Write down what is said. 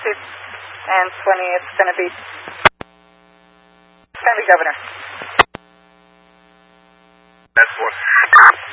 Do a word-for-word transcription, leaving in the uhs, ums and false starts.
Massachusetts, and twenty, it's going to be, it's going to be Governor. That's one.